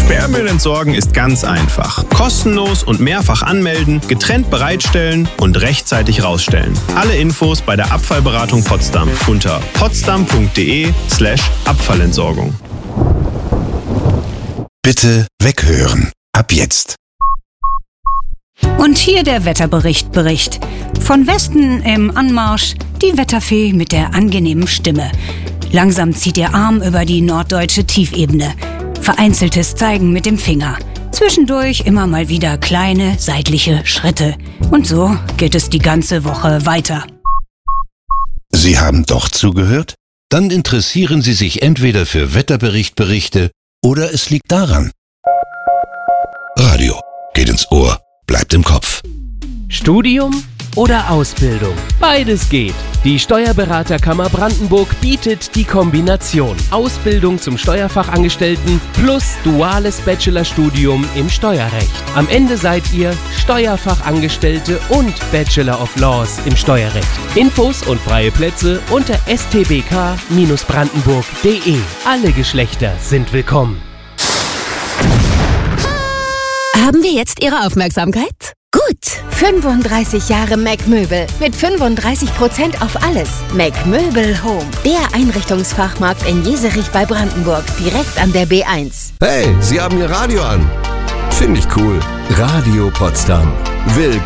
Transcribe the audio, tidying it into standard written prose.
Sperrmüll entsorgen ist ganz einfach. Kostenlos und mehrfach anmelden, getrennt bereitstellen und rechtzeitig rausstellen. Alle Infos bei der Abfallberatung Potsdam unter potsdam.de/Abfallentsorgung. Bitte weghören. Ab jetzt. Und hier der Wetterbericht. Von Westen im Anmarsch die Wetterfee mit der angenehmen Stimme. Langsam zieht ihr Arm über die norddeutsche Tiefebene. Vereinzeltes Zeigen mit dem Finger. Zwischendurch immer mal wieder kleine seitliche Schritte. Und so geht es die ganze Woche weiter. Sie haben doch zugehört? Dann interessieren Sie sich entweder für Wetterberichte oder es liegt daran. Radio geht ins Ohr, bleibt im Kopf. Studium oder Ausbildung? Beides geht. Die Steuerberaterkammer Brandenburg bietet die Kombination Ausbildung zum Steuerfachangestellten plus duales Bachelorstudium im Steuerrecht. Am Ende seid ihr Steuerfachangestellte und Bachelor of Laws im Steuerrecht. Infos und freie Plätze unter stbk-brandenburg.de. Alle Geschlechter sind willkommen. Haben wir jetzt Ihre Aufmerksamkeit? Gut, 35 Jahre Mac-Möbel mit 35% auf alles. Mac-Möbel Home, der Einrichtungsfachmarkt in Jeserich bei Brandenburg, direkt an der B1. Hey, Sie haben Ihr Radio an. Finde ich cool. Radio Potsdam. Willkommen.